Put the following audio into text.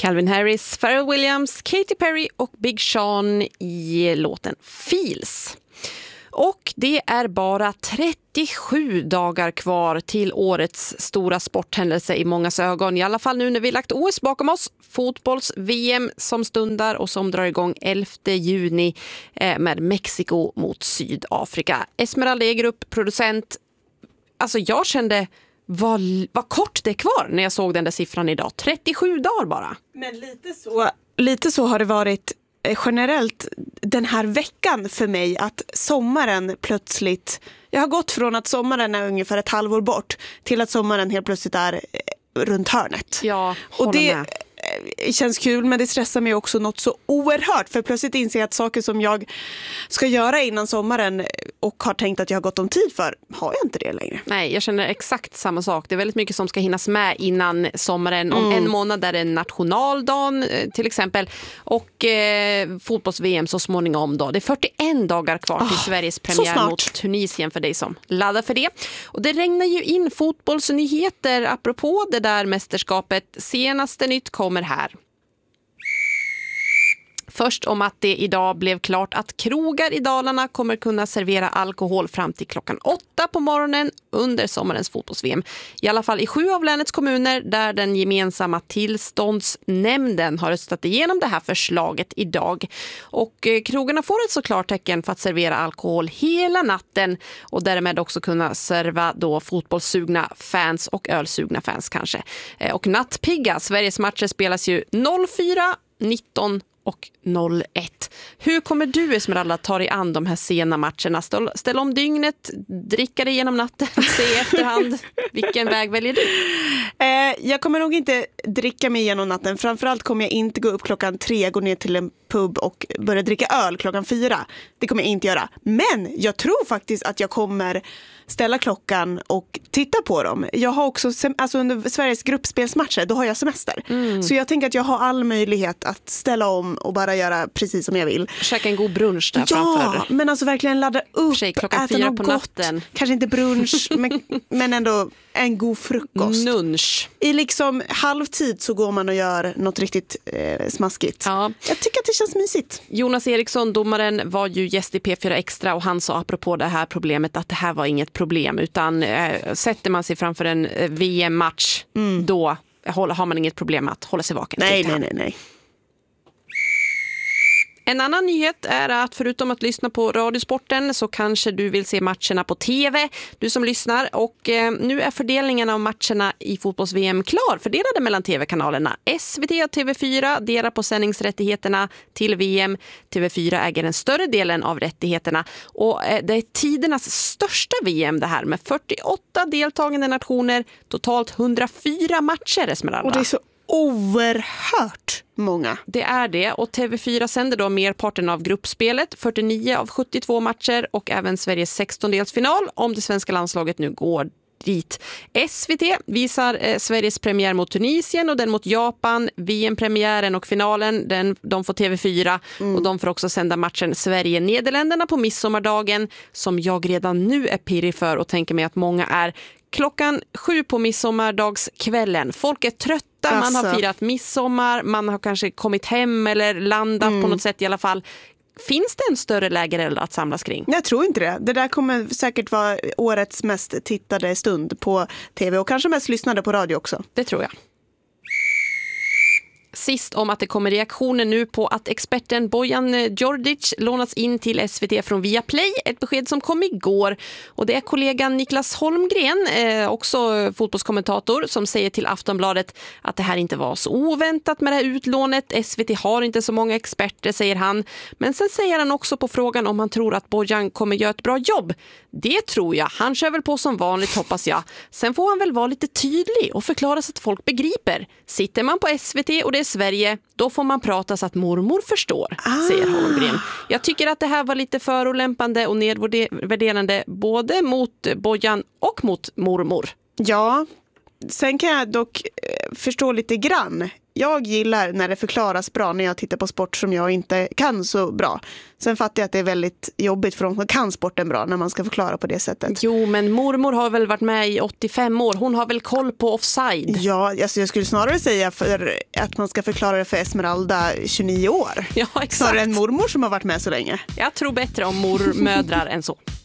Calvin Harris, Pharrell Williams, Katy Perry och Big Sean i låten Feels. Och det är bara 37 dagar kvar till årets stora sporthändelse i mångas ögon. I alla fall nu när vi lagt OS bakom oss. Fotbolls-VM som stundar och som drar igång 11 juni med Mexiko mot Sydafrika. Esmeralda Egerup, producent. Alltså jag kände vad kort det är kvar när jag såg den där siffran idag. 37 dagar bara. Men lite så har det varit generellt den här veckan för mig, att sommaren plötsligt, jag har gått från att sommaren är ungefär ett halvår bort till att sommaren helt plötsligt är runt hörnet. Ja, och det känns kul, men det stressar mig också något så oerhört, för plötsligt inser jag att saker som jag ska göra innan sommaren och har tänkt att jag har gått om tid för, har jag inte det längre. Nej, jag känner exakt samma sak. Det är väldigt mycket som ska hinnas med innan sommaren. Om en månad är det nationaldagen till exempel, och fotbolls-VM så småningom då. Det är 41 dagar kvar till Sveriges premiär mot Tunisien för dig som laddar för det. Och det regnar ju in fotbollsnyheter apropå det där mästerskapet. Senaste nytt kommer här. Först om att det idag blev klart att krogar i Dalarna kommer kunna servera alkohol fram till klockan 8 på morgonen under sommarens fotbolls-VM. I alla fall i 7 av länets kommuner där den gemensamma tillståndsnämnden har röstat igenom det här förslaget idag. Och krogarna får ett så klart tecken för att servera alkohol hela natten och därmed också kunna serva då fotbollssugna fans och ölsugna fans kanske. Och nattpigga, Sveriges matcher spelas ju 04, 19 och 01. Hur kommer du, Esmeralda, ta dig an de här sena matcherna? Ställa om dygnet, dricka det genom natten, se i efterhand. Vilken väg väljer du? Jag kommer nog inte dricka mig genom natten. Framförallt kommer jag inte gå upp klockan 3, gå ner till en pub och börja dricka öl klockan 4. Det kommer jag inte göra. Men jag tror faktiskt att jag kommer ställa klockan och titta på dem. Jag har också, alltså under Sveriges gruppspelsmatcher, då har jag semester. Så jag tänker att jag har all möjlighet att ställa om och bara göra precis som jag vill. Käka en god brunch där framför. Ja, men alltså verkligen ladda upp. Klockan 4 på natten. Kanske inte brunch, men ändå en god frukost. Nunch. I liksom halvtid så går man och gör något riktigt smaskigt. Ja. Jag tycker att det känns mysigt. Jonas Eriksson, domaren, var ju gäst i P4 Extra och han sa apropå det här problemet att det här var inget problem, utan sätter man sig framför en VM-match då har man inget problem att hålla sig vaken. Nej. En annan nyhet är att förutom att lyssna på Radiosporten så kanske du vill se matcherna på TV, du som lyssnar. Och nu är fördelningen av matcherna i fotbolls-VM klar, fördelade mellan TV-kanalerna. SVT och TV4 delar på sändningsrättigheterna till VM. TV4 äger den större delen av rättigheterna. Och det är tidernas största VM det här, med 48 deltagande nationer, totalt 104 matcher, Esmeralda. Och det är så oerhört många. Det är det, och TV4 sänder då merparten av gruppspelet, 49 av 72 matcher, och även Sveriges 16-delsfinal om det svenska landslaget nu går dit. SVT visar Sveriges premiär mot Tunisien och den mot Japan, VM-premiären och finalen, de får TV4 och de får också sända matchen Sverige-Nederländerna på midsommardagen, som jag redan nu är pirrig för och tänker mig att många är. Klockan 7 på midsommardagskvällen. Folk är trötta, man har firat midsommar, man har kanske kommit hem eller landat på något sätt i alla fall. Finns det en större läger att samlas kring? Jag tror inte det. Det där kommer säkert vara årets mest tittade stund på TV och kanske mest lyssnade på radio också. Det tror jag. Sist om att det kommer reaktioner nu på att experten Bojan Djordjic lånats in till SVT från Viaplay. Ett besked som kom igår. Och det är kollegan Niklas Holmgren, också fotbollskommentator, som säger till Aftonbladet att det här inte var så oväntat med det här utlånet. SVT har inte så många experter, säger han. Men sen säger han också på frågan om han tror att Bojan kommer göra ett bra jobb. Det tror jag. Han kör väl på som vanligt, hoppas jag. Sen får han väl vara lite tydlig och förklara så att folk begriper. Sitter man på SVT och det är Sverige, då får man prata så att mormor förstår, säger Holmgren. Jag tycker att det här var lite förolämpande och nedvärderande både mot Bojan och mot mormor. Ja, sen kan jag dock förstå lite grann. Jag gillar när det förklaras bra när jag tittar på sport som jag inte kan så bra. Sen fattar jag att det är väldigt jobbigt för de som kan sporten bra när man ska förklara på det sättet. Jo, men mormor har väl varit med i 85 år. Hon har väl koll på offside. Ja, alltså jag skulle snarare säga för att man ska förklara det för Esmeralda 29 år. Ja, exakt. Snarare en mormor som har varit med så länge. Jag tror bättre om mormödrar än så.